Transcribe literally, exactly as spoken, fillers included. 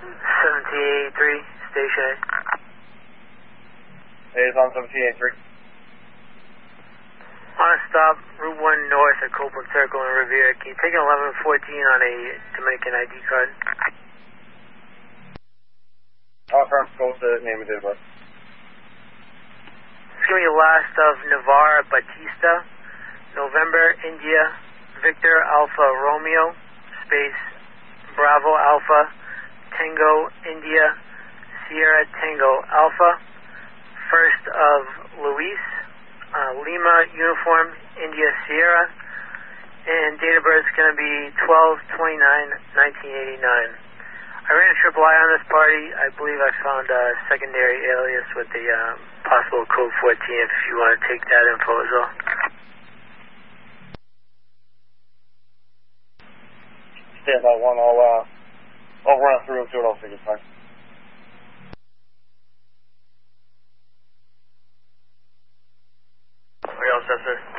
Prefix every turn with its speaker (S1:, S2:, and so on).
S1: seventeen eighty-three, station A.
S2: It is on seventeen eighty-three.
S1: On a stop, Route one North at Copeland Circle in Revere. Can you take an eleven fourteen on a Dominican I D card?
S2: I'll firm go to the name of the birth.
S1: It's going to be last of Navarre Batista, November, India, Victor Alpha Romeo, space, Bravo Alpha, Tango India, Sierra Tango Alpha, first of Luis, uh, Lima Uniform, India Sierra, and date of birth is going to be twelve twenty-nine nineteen eighty-nine. I ran a triple I on this party. I believe I found a secondary alias with the uh, possible code fourteen if you want to take that info as well.
S2: Stand by one, I'll, uh, I'll run through and see what else we can find.
S1: Are you all set, sir?